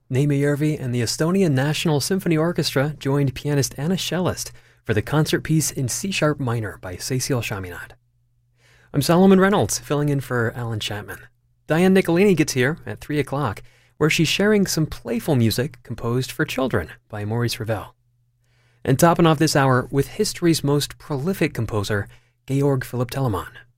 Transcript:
Neymäjärvi and the Estonian National Symphony Orchestra joined pianist Anna Schellest for the concert piece in C-sharp minor by Cecil Chaminade. I'm Solomon Reynolds, filling in for Alan Chapman. Diane Nicolini gets here at 3 o'clock, where she's sharing some playful music composed for children by Maurice Ravel. And topping off this hour with history's most prolific composer, Georg Philipp Telemann.